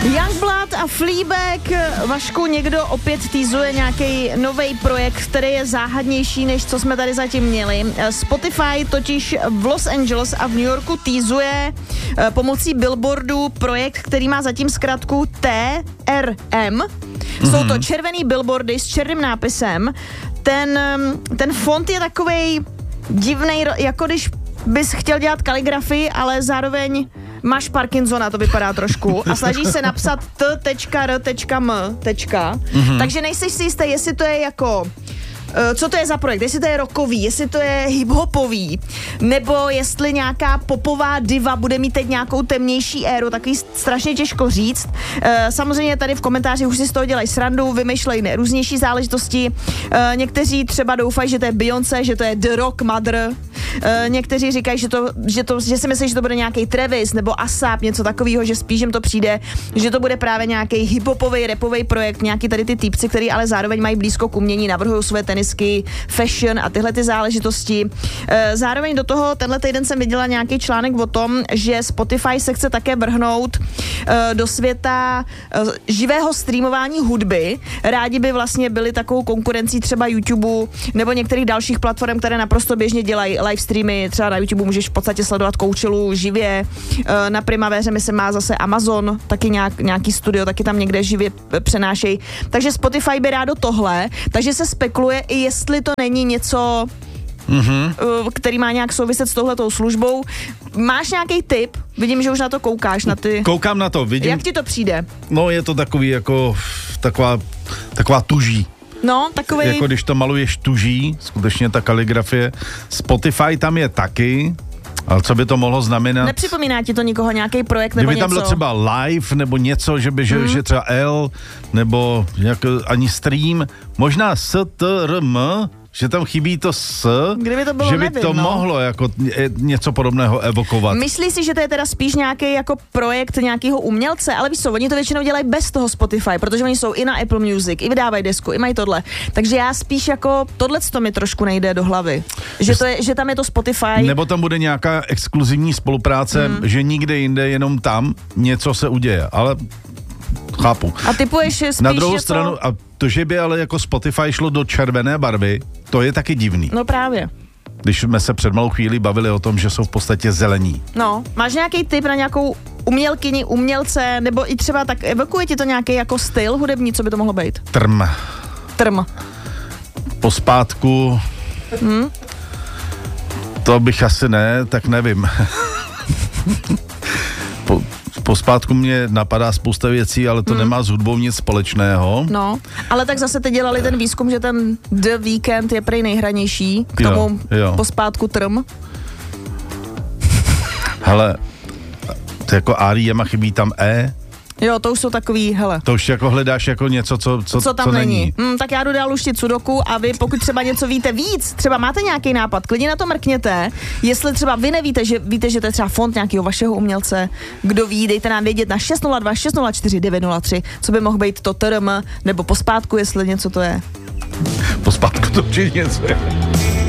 Youngblood a Fleabag. Vašku, někdo opět teasuje nějaký nový projekt, který je záhadnější, než co jsme tady zatím měli. Spotify totiž v Los Angeles a v New Yorku teasuje pomocí billboardu projekt, který má zatím zkratku TRM. Jsou to červený billboardy s černým nápisem. Ten font je takovej divnej, jako když bys chtěl dělat kaligrafii, ale zároveň máš Parkinsona, to vypadá trošku, a snažíš se napsat t.r.m. Takže nejseš si jistý, jestli to je jako co to je za projekt, jestli to je rockový, jestli to je hiphopový, nebo jestli nějaká popová diva bude mít teď nějakou temnější éru, takový strašně těžko říct. Samozřejmě tady v komentářích už si z toho dělají srandu, vymýšlejí nejrůznější záležitosti. Někteří třeba doufají, že to je Beyoncé, že to je The Rock Mother. Někteří říkají, že si myslí, že to bude nějaký Travis nebo ASAP, něco takového, že spíš jim to přijde, že to bude právě nějaký hiphopový, rapový projekt, nějaký tady ty týpci, který ale zároveň mají blízko k umění, navrhují své tenisky, fashion a tyhle ty záležitosti. Zároveň do toho tenhle týden jsem viděla nějaký článek o tom, že Spotify se chce také vrhnout do světa živého streamování hudby. Rádi by vlastně byli takovou konkurencí třeba YouTube nebo některých dalších platform, které naprosto běžně dělají live streamy. Třeba na YouTube můžeš v podstatě sledovat Coachelu živě. Na Primavéře myslím má zase Amazon, taky nějaký studio, taky tam někde živě přenášejí. Takže Spotify by rádo tohle, takže se spekuluje i jestli to není něco, který má nějak souviset s touhletou službou. Máš nějaký tip? Vidím, že už na to koukáš. Koukám na to, vidím. Jak ti to přijde? No, je to takový jako taková tuží. No, takový. Jako když to maluješ tuží, skutečně ta kaligrafie. Spotify tam je taky, ale co by to mohlo znamenat? Nepřipomíná ti to nikoho, nějaký projekt nebo něco? Kdyby tam něco? bylo třeba live nebo něco, že třeba L, nebo ani stream, možná STRM, že tam chybí to S, kdyby to bylo, že by nevím, to mohlo jako něco podobného evokovat. Myslíš si, že to je teda spíš nějaký jako projekt nějakého umělce, ale víš co, oni to většinou dělají bez toho Spotify, protože oni jsou i na Apple Music, i vydávají desku, i mají tohle. Takže já spíš jako tohleto mi trošku nejde do hlavy. Že tam je to Spotify. Nebo tam bude nějaká exkluzivní spolupráce, že nikde jinde, jenom tam něco se uděje, ale chápu. A typuješ spíš na druhou stranu, a to, že by ale jako Spotify šlo do červené barvy, to je taky divný. No právě. Když jsme se před malou chvíli bavili o tom, že jsou v podstatě zelení. No, máš nějaký tip na nějakou umělkyni, umělce, nebo i třeba tak evokuje ti to nějaký jako styl hudební, co by to mohlo být? Trm. Pospátku. To bych asi tak nevím. Pospátku mě napadá spousta věcí, ale to nemá s hudbou nic společného. No, ale tak zase teď dělali ten výzkum, že ten The Weeknd je prej nejhranější, k tomu pospátku trm. Hele, to jako R.E.M. a chybí tam E. Jo, to už jsou takový, hele. To už jako hledáš jako něco, co tam není. Tak já jdu dál luštit sudoku a vy, pokud třeba něco víte víc, třeba máte nějaký nápad, klidně na to mrkněte. Jestli třeba vy nevíte, že to je třeba fond nějakého vašeho umělce, kdo ví, dejte nám vědět na 602 604 903, co by mohl být to TRM, nebo pospátku, jestli něco to je. Pospátku to určitě něco je.